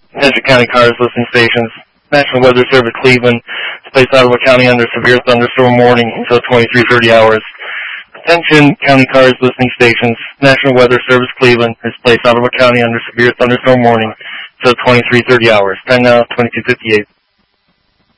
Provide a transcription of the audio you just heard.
Attention County Cars listening stations. National Weather Service Cleveland is placed Ottawa County under severe thunderstorm warning until 23:30 hours. Attention County Cars listening stations. National Weather Service Cleveland is placed Ottawa County under severe thunderstorm warning until 23:30 hours. Time now, 22:58.